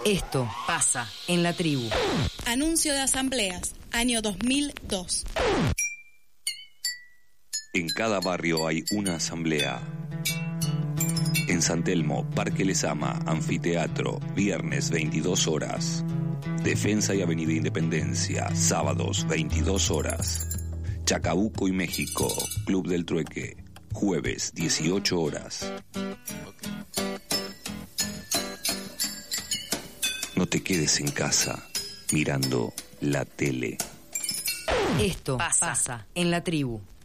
Esto pasa en la tribu. Anuncio de asambleas, año 2002. En cada barrio hay una asamblea. En San Telmo, Parque Lezama, Anfiteatro, viernes 22 horas. Defensa y Avenida Independencia, sábados 22 horas. Chacabuco y México, Club del Trueque, jueves 18 horas. No te quedes en casa mirando la tele. Esto pasa en la tribu.